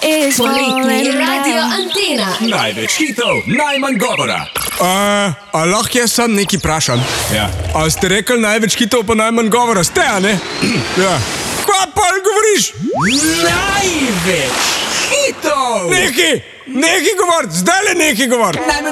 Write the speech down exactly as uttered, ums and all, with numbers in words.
is Poletni falling Radio down. Antena. Največ hitov, najmanj govora. Uh, a lahko jaz sam nekaj vprašam? Ja. A ste rekli največ hitov pa najmanj govora? Ste, a ne? Ja. Kaj pa govoriš? Največ hitov! Neki, neki govor, zdaj le neki govor. Najmanj